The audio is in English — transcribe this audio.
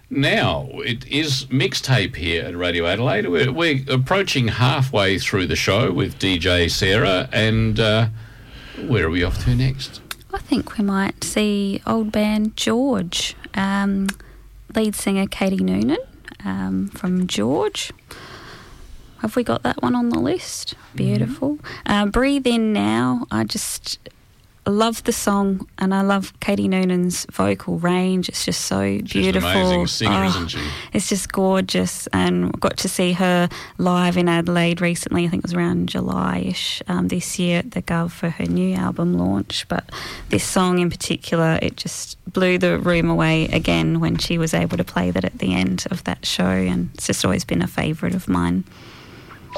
Now, it is mixtape here at Radio Adelaide. We're approaching halfway through the show with DJ Sarah, and where are we off to next? I think we might see old band George, lead singer Katie Noonan from George. Have we got that one on the list? Beautiful. Breathe In Now. I love the song, and I love Katie Noonan's vocal range. It's just so beautiful. She's an amazing singer, isn't she? It's just gorgeous, and I got to see her live in Adelaide recently. I think it was around July-ish this year at the Gov for her new album launch. But this song in particular, it just blew the room away again when she was able to play that at the end of that show, and it's just always been a favourite of mine.